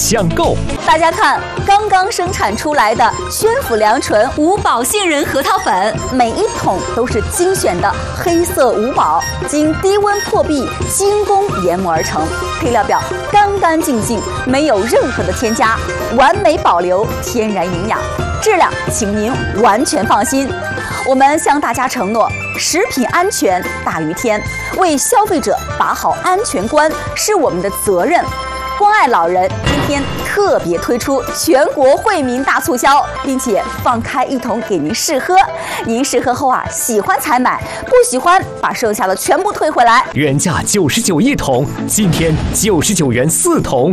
抢购！ 大家看，刚刚生产出来的宣府良醇五宝杏仁核桃粉，每一桶都是精选的黑色五宝，经低温破壁精工研磨而成，配料表干干净净，没有任何的添加，完美保留天然营养，质量请您完全放心。我们向大家承诺，食品安全大于天，为消费者把好安全关是我们的责任。关爱老人今天特别推出全国惠民大促销，并且放开一桶给您试喝。您试喝后喜欢才买，不喜欢把剩下的全部退回来。 原价99一桶，今天99元4桶。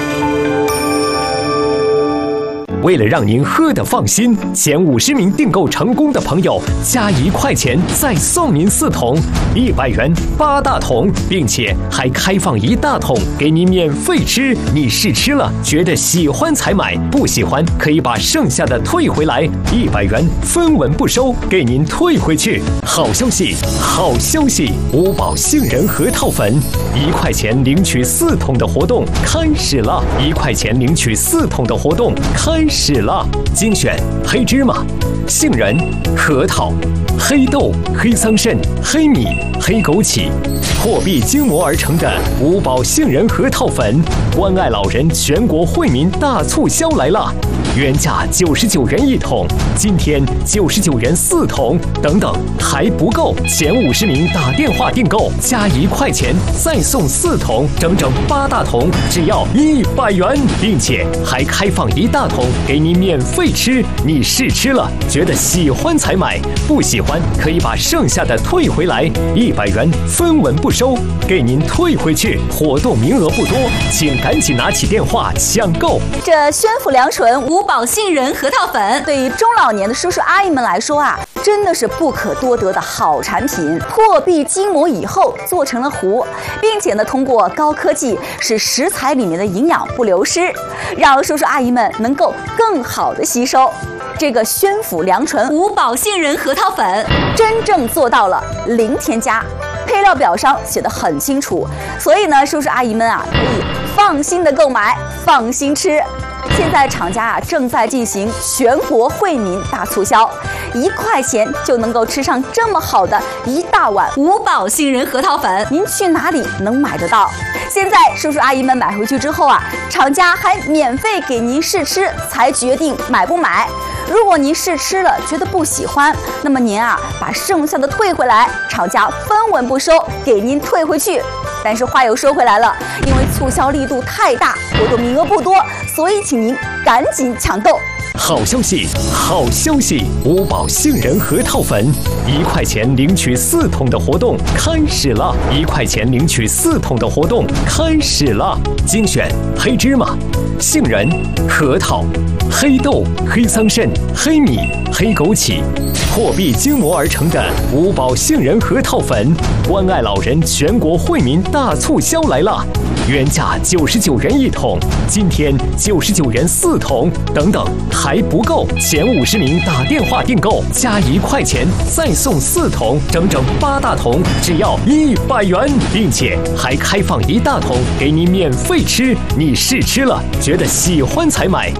为了让您喝得放心，前50名订购成功的朋友加1块钱再送您4桶，100元8大桶，并且还开放1大桶给您免费吃。你试吃了觉得喜欢才买，不喜欢可以把剩下的退回来，100元分文不收，给您退回去。好消息，好消息！五宝杏仁核桃粉1块钱领取4桶的活动开始了，1块钱领取4桶的活动开始了，精选黑芝麻、杏仁、核桃、黑豆、黑桑葚、黑米、黑枸杞，破壁精磨而成的五宝杏仁核桃粉，关爱老人全国惠民大促销来了！原价99元一桶，今天99元4桶，等等还不够，前50名打电话订购加1块钱再送4桶，整整8大桶，只要100元，并且还开放1大桶给您免费吃。你试吃了觉得喜欢才买，不喜欢可以把剩下的退回来，100元分文不收，给您退回去。活动名额不多，请赶紧拿起电话抢购。 这宣府良醇五宝杏仁核桃粉，对于中老年的叔叔阿姨们来说真的是不可多得的好产品。破壁精磨以后做成了糊，并且通过高科技使食材里面的营养不流失，让叔叔阿姨们能够更好的吸收。这个宣府良醇五宝杏仁核桃粉真正做到了零添加，配料表上写得很清楚，所以叔叔阿姨们可以放心的购买，放心吃。现在厂家正在进行全国惠民大促销，1块钱就能够吃上这么好的1大碗五宝杏仁核桃粉，您去哪里能买得到？现在叔叔阿姨们买回去之后厂家还免费给您试吃，才决定买不买。如果您试吃了觉得不喜欢，那么您把剩下的退回来，厂家分文不收，给您退回去。但是话又说回来了，因为促销力度太大，活动名额不多，所以请您赶紧抢购。 好消息，好消息！五宝杏仁核桃粉1块钱领取4桶的活动开始了，1块钱领取4桶的活动开始了，精选黑芝麻、杏仁、核桃、黑豆、黑桑葚、黑米、黑枸杞，破壁精磨而成的五宝杏仁核桃粉，关爱老人全国惠民大促销来了！原价99元一桶，今天99元4桶，等等还不够，前50名打电话订购加1块钱再送4桶，整整8大桶，只要100元，并且还开放1大桶给您免费吃。你试吃了觉得喜欢才买，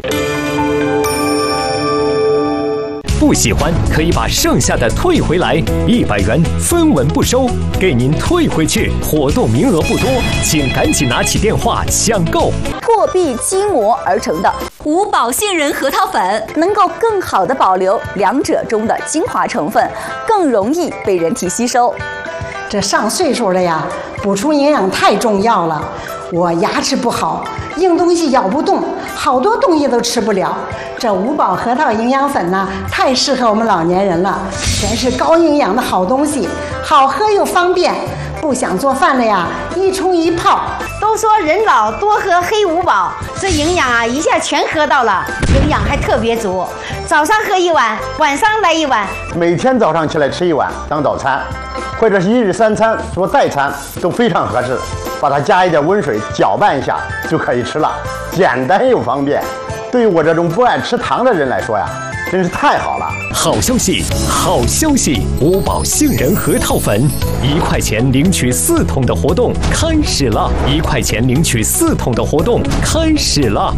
不喜欢可以把剩下的退回来，100元分文不收，给您退回去。活动名额不多，请赶紧拿起电话抢购。 破壁精磨而成的五宝杏仁核桃粉，能够更好的保留两者中的精华成分，更容易被人体吸收。 这上岁数了补充营养太重要了。我牙齿不好，硬东西咬不动，好多东西都吃不了。这五宝核桃营养粉太适合我们老年人了，全是高营养的好东西，好喝又方便。不想做饭了一冲一泡。 都说人老多喝黑五宝，这营养一下全喝到了，营养还特别足。早上喝1碗，晚上来1碗， 每天早上起来吃1碗当早餐，或者是1日3餐做代餐都非常合适。把它加一点温水搅拌一下就可以吃了，简单又方便。对于我这种不爱吃糖的人来说真是太好了！ 好消息，好消息！五宝杏仁核桃粉1块钱领取4桶的活动开始了，1块钱领取4桶的活动开始了。